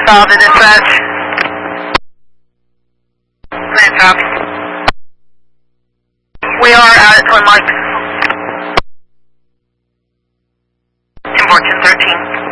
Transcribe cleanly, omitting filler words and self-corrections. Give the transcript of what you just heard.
Solid dispatch. Clear copy. We are at Twin Mike. Tim Fortune 13.